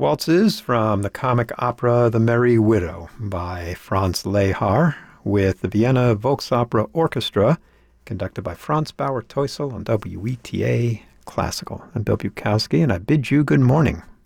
Waltzes from the comic opera The Merry Widow by Franz Lehár with the Vienna Volksopera Orchestra, conducted by Franz Bauer Teusel on WETA Classical. I'm Bill Bukowski, and I bid you good morning.